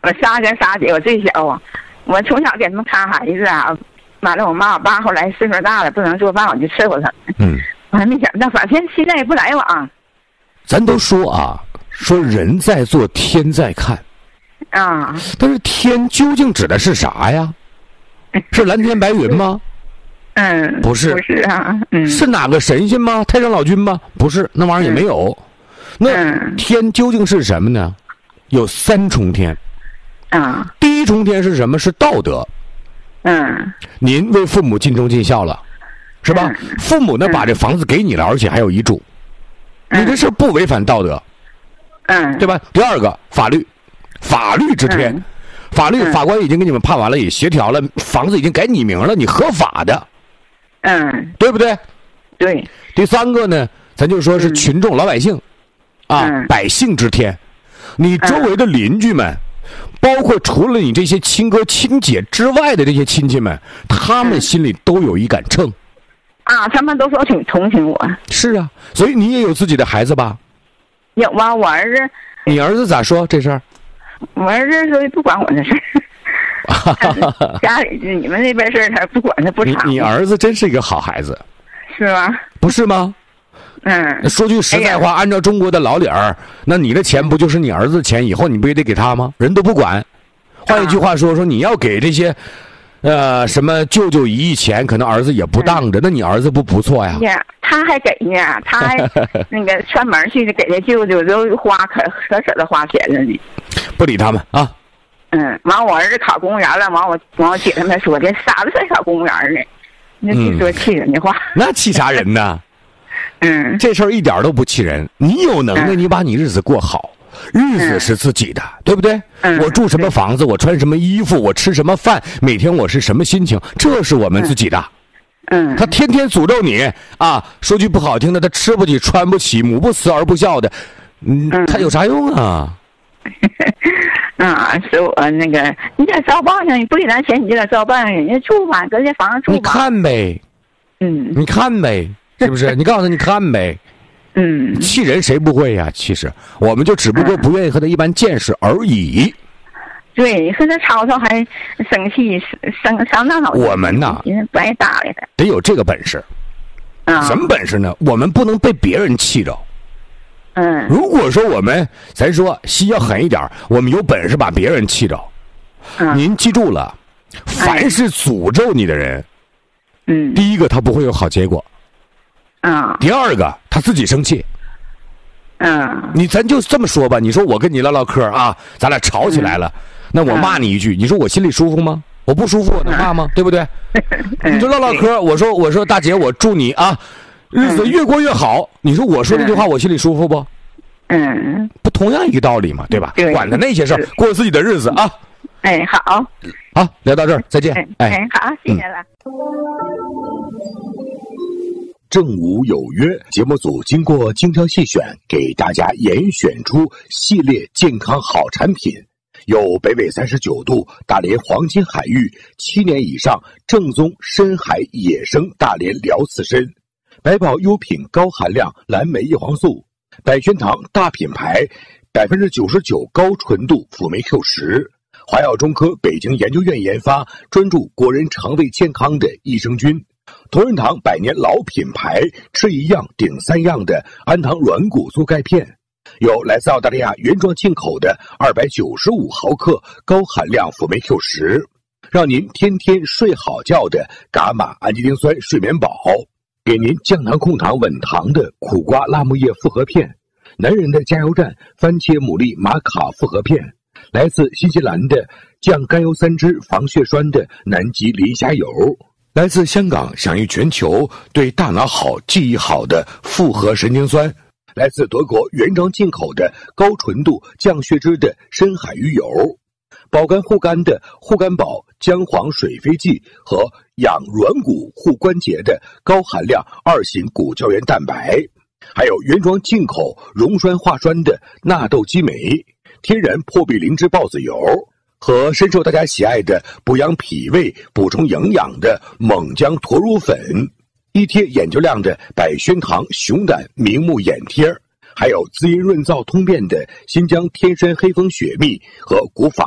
我仨姐，我最小啊。我从小给他们看孩子啊，完了我妈我爸后来岁数大了不能做饭，我就伺候他们。我还没想到，反正现在也不来往。 咱都说啊，说人在做天在看啊， 但是天究竟指的是啥呀？是蓝天白云吗？不是， 不是啊， 是哪个神仙吗？太上老君吗？不是，那玩意儿也没有。那天究竟是什么呢？有3重天。第一重天是什么？是道德。您为父母尽忠尽孝了，是吧？父母呢把这房子给你了，而且还有遗嘱，你这事不违反道德，对吧？第二个法律，法律之天，法律法官已经给你们判完了，也协调了，房子已经改你名了，你合法的，对不对？ 对。 第三个呢，咱就说是群众老百姓，百姓之天，你周围的邻居们。包括除了你这些亲哥亲姐之外的这些亲戚们，他们心里都有一杆秤他们都说挺同情我。 是啊，所以你也有自己的孩子吧？ 有啊，我儿子。 你儿子咋说这事儿？ 我儿子说不管我的事儿。家里你们那边事儿他不管，他不查。 你儿子真是一个好孩子， 是吗？ 不是吗？说句实在话，按照中国的老理儿，那你的钱不就是你儿子的钱？以后你不也得给他吗？人都不管。换一句话说，你要给这些，什么舅舅1亿钱，可能儿子也不当着，那你儿子不错呀？ 他还给呢，他还那个串门去给这舅舅都花可舍得花钱了呢。 不理他们啊。 完我儿子考公务员了，完我姐他们说这傻子才考公务员呢，那你说气人的话。 那气啥人呢？这事儿一点都不气人。你有能耐，你把你日子过好，日子是自己的，对不对？我住什么房子，我穿什么衣服，我吃什么饭，每天我是什么心情，这是我们自己的。他天天诅咒你啊，说句不好听的，他吃不起穿不起，母不慈儿不孝的，他有啥用啊？ 说我那个你在招办上，你不给咱钱，你就在招办上，人家住吧，搁这房子住吧。 你看呗，你看呗。是不是？你告诉他，你看呗。气人谁不会呀？其实我们就只不过不愿意和他一般见识而已。 对，和他吵吵还生气，伤大脑。 我们呐， 不爱搭理他。 得有这个本事。什么本事呢？我们不能被别人气着。如果说咱说心要狠一点，我们有本事把别人气着。您记住了，凡是诅咒你的人，第一个他不会有好结果。第二个他自己生气。咱就这么说吧，你说我跟你唠唠嗑啊，咱俩吵起来了，那我骂你一句，你说我心里舒服吗？我不舒服，我能骂吗？对不对？你就唠唠嗑，我说大姐，我祝你啊，日子越过越好。你说我说这句话，我心里舒服不？不同样一个道理嘛，对吧？管他那些事儿，过自己的日子啊。 好， 聊到这儿，再见。 好，谢谢了。 正午有约节目组经过精挑细选，给大家严选出系列健康好产品，有北纬39度大连黄金海域7年以上正宗深海野生大连辽刺参，百宝优品高含量蓝莓叶黄素，百宣堂大品牌99%高纯度辅酶 Q10，华药中科北京研究院研发，专注国人肠胃健康的益生菌。同仁堂100年老品牌，吃一样顶3样的安糖软骨素钙片，有来自澳大利亚原装进口的295毫克高含量辅酶 Q10，让您天天睡好觉的伽马氨基丁酸睡眠宝，给您降糖控糖稳糖的苦瓜辣木叶复合片，男人的加油站番茄牡蛎玛卡复合片，来自新西兰的降甘油三酯防血栓的南极磷虾油，来自香港享誉全球对大脑好记忆好的复合神经酸，来自德国原装进口的高纯度降血脂的深海鱼油，保肝护肝的护肝宝姜黄水飞剂和养软骨护关节的高含量2型骨胶原蛋白，还有原装进口溶栓化栓的纳豆激酶，天然破壁灵芝孢子油，和深受大家喜爱的补养脾胃补充营养的锰姜驼乳粉，一贴眼球亮的百宣堂熊胆明目眼贴，还有滋阴润燥通便的新疆天山黑蜂雪蜜和古法